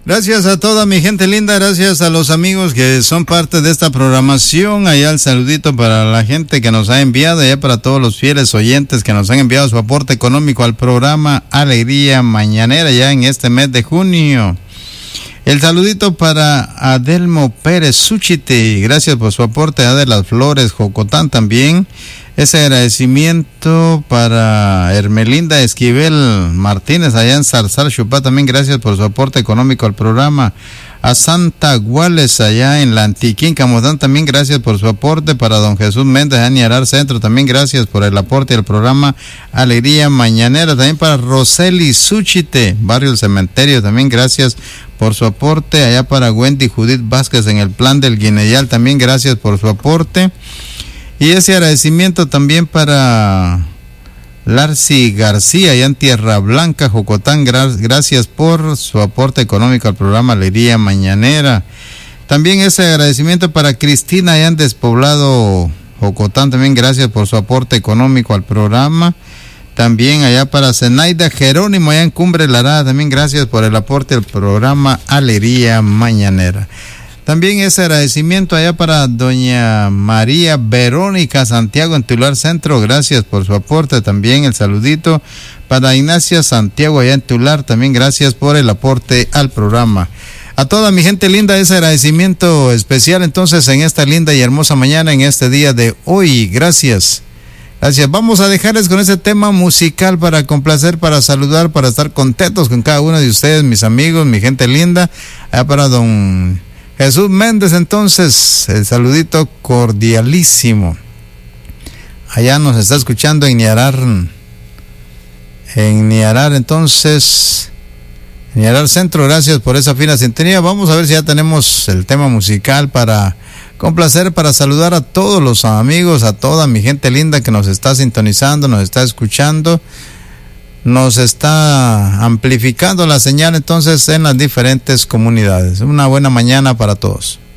Gracias a toda mi gente linda, gracias a los amigos que son parte de esta programación. Allá el saludito para la gente que nos ha enviado, allá para todos los fieles oyentes que nos han enviado su aporte económico al programa Alegría Mañanera ya en este mes de junio. El saludito para Adelmo Pérez Suchite, gracias por su aporte. A de las Flores Jocotán también. Ese agradecimiento para Hermelinda Esquivel Martínez allá en Zarzal, Chupá, también gracias por su aporte económico al programa. A Santa Guales allá en la Antiquín, Camotán, también gracias por su aporte. Para don Jesús Méndez allá en Niarar Centro, también gracias por el aporte al programa Alegría Mañanera. También para Roseli Suchite, Barrio El Cementerio, también gracias por su aporte. Allá para Wendy Judith Vázquez en el Plan del Guineyal, también gracias por su aporte. Y ese agradecimiento también para Larcy García, allá en Tierra Blanca, Jocotán, gracias por su aporte económico al programa Alegría Mañanera. También ese agradecimiento para Cristina, allá en Despoblado, Jocotán, también gracias por su aporte económico al programa. También allá para Zenaida Jerónimo, allá en Cumbre Larada, también gracias por el aporte al programa Alegría Mañanera. También ese agradecimiento allá para doña María Verónica Santiago en Tular Centro, gracias por su aporte. También el saludito para Ignacia Santiago allá en Tular, también gracias por el aporte al programa. A toda mi gente linda, ese agradecimiento especial entonces en esta linda y hermosa mañana, en este día de hoy. Gracias. Gracias. Vamos a dejarles con ese tema musical para complacer, para saludar, para estar contentos con cada uno de ustedes, mis amigos, mi gente linda. Allá para don Jesús Méndez, entonces, el saludito cordialísimo. Allá nos está escuchando en Niarar, entonces, Niarar Centro, gracias por esa fina sintonía. Vamos a ver si ya tenemos el tema musical para complacer, para saludar a todos los amigos, a toda mi gente linda que nos está sintonizando, nos está escuchando. Nos está amplificando la señal entonces en las diferentes comunidades. Una buena mañana para todos.